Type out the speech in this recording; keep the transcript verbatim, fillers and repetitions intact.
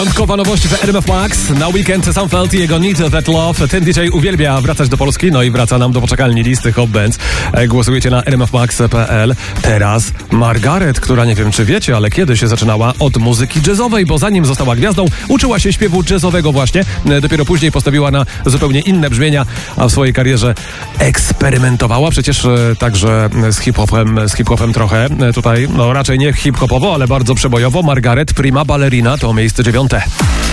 Piątkowa nowość w R M F Max. Na weekend Sam Felt i jego Need That Love. Ten D J uwielbia wracać do Polski, no i wraca nam do poczekalni listy Hot Bands. Głosujecie na r m f max kropka p l. Teraz Margaret, która nie wiem czy wiecie, ale kiedyś zaczynała od muzyki jazzowej, bo zanim została gwiazdą, uczyła się śpiewu jazzowego właśnie. Dopiero później postawiła na zupełnie inne brzmienia, a w swojej karierze eksperymentowała. Przecież także z hip-hopem, z hip-hopem trochę. Tutaj, no raczej nie hip-hopowo, ale bardzo przebojowo. Margaret, Prima Ballerina to miejsce dziewiąte.